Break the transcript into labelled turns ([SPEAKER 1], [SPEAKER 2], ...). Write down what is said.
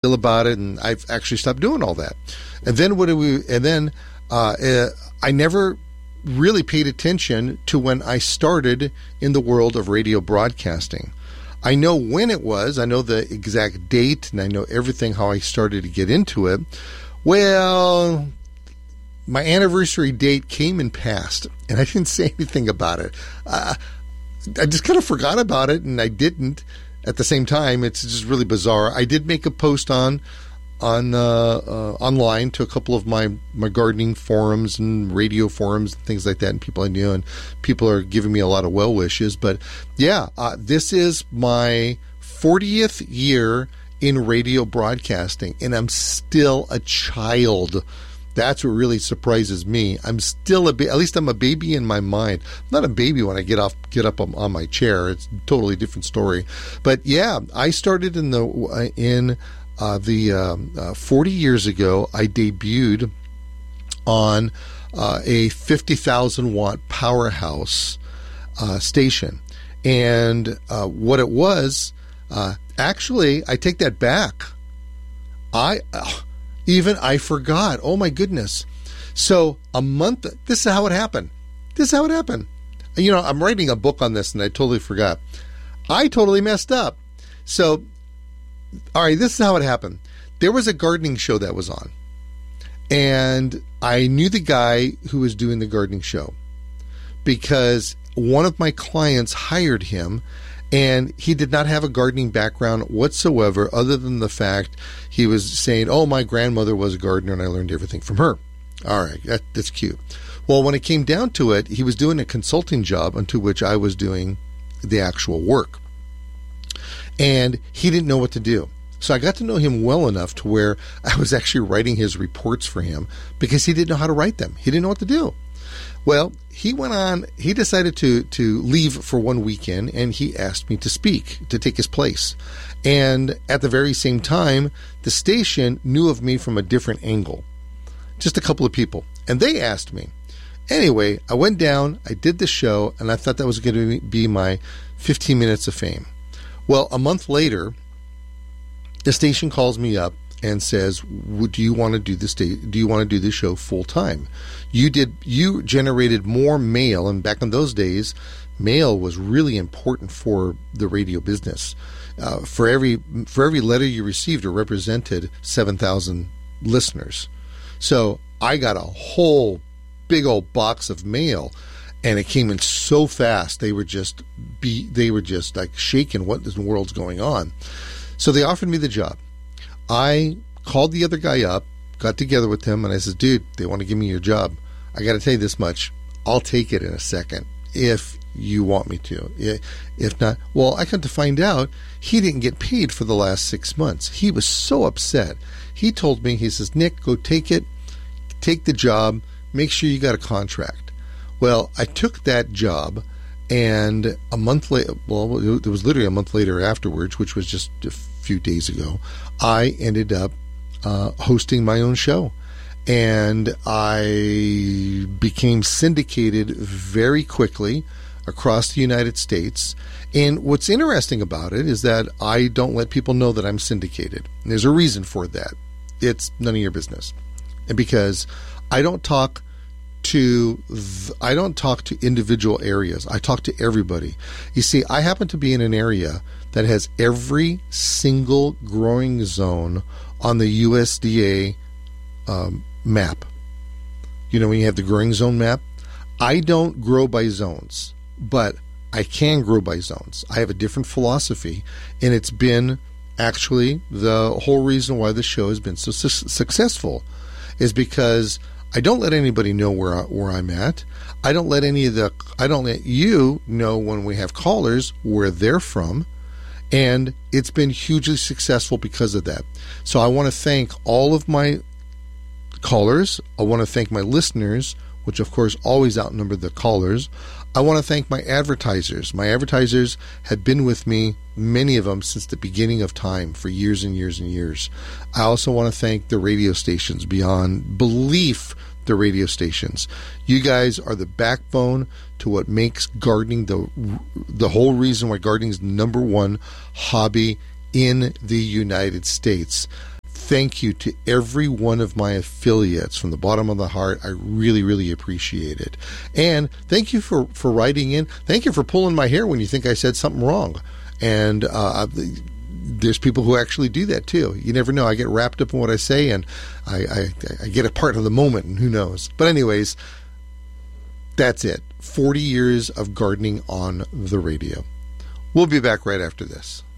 [SPEAKER 1] feel about it, and I've actually stopped doing all that. And then I never really paid attention to when I started in the world of radio broadcasting. I know when it was, I know the exact date, and I know everything how I started to get into it. Well, my anniversary date came and passed, and I didn't say anything about it. I just kind of forgot about it, and I didn't. At the same time, it's just really bizarre. I did make a post online to a couple of my gardening forums and radio forums and things like that, and people I knew, and people are giving me a lot of well wishes. But yeah, this is my 40th year in radio broadcasting, and I'm still a child. That's what really surprises me. I'm still at least I'm a baby in my mind. I'm not a baby when I get up on my chair. It's a totally different story. But yeah, I started in the 40 years ago. I debuted on a 50,000 watt powerhouse station, and what it was, actually, I take that back. I forgot. Oh my goodness. So this is how it happened. You know, I'm writing a book on this and I totally forgot. I totally messed up. So, all right, this is how it happened. There was a gardening show that was on, and I knew the guy who was doing the gardening show because one of my clients hired him, and he did not have a gardening background whatsoever, other than the fact he was saying, oh, my grandmother was a gardener and I learned everything from her. All right, that's cute. Well, when it came down to it, he was doing a consulting job unto which I was doing the actual work. And he didn't know what to do. So I got to know him well enough to where I was actually writing his reports for him because he didn't know how to write them. He didn't know what to do. Well, he decided to leave for one weekend, and he asked me to speak, to take his place. And at the very same time, the station knew of me from a different angle. Just a couple of people. And they asked me. Anyway, I went down, I did the show, and I thought that was going to be my 15 minutes of fame. Well, a month later, the station calls me up and says, do you want to do the show full time? You generated more mail, and back in those days, mail was really important for the radio business. For every letter you received, it represented 7,000 listeners. So I got a whole big old box of mail, and it came in so fast. They were just like shaking. What in the world's going on? So they offered me the job. I called the other guy up, got together with him, and I said, dude, they want to give me your job. I got to tell you this much. I'll take it in a second if you want me to. If not, well, I come to find out he didn't get paid for the last 6 months. He was so upset. He told me, he says, Nick, go take it. Take the job. Make sure you got a contract. Well, I took that job, and a month later, well, it was literally a month later afterwards, which was just a few days ago, I ended up hosting my own show. And I became syndicated very quickly across the United States. And what's interesting about it is that I don't let people know that I'm syndicated. And there's a reason for that. It's none of your business. And because I don't talk to individual areas. I talk to everybody. You see, I happen to be in an area that has every single growing zone on the USDA map. You know, when you have the growing zone map, I don't grow by zones, but I can grow by zones. I have a different philosophy, and it's been actually the whole reason why the show has been so successful is because I don't let anybody know where I'm at. I don't let you know when we have callers where they're from, and it's been hugely successful because of that. So I want to thank all of my callers. I want to thank my listeners, which of course always outnumber the callers. I want to thank my advertisers. My advertisers have been with me, many of them, since the beginning of time, for years and years and years. I also want to thank the radio stations, beyond belief, the radio stations. You guys are the backbone to what makes gardening the whole reason why gardening is the number one hobby in the United States. thank you to every one of my affiliates from the bottom of the heart. I really, really appreciate it. And thank you for writing in. Thank you for pulling my hair when you think I said something wrong. And there's people who actually do that too. You never know. I get wrapped up in what I say, and I get a part of the moment, and who knows. But anyways, that's it. 40 years of gardening on the radio. We'll be back right after this.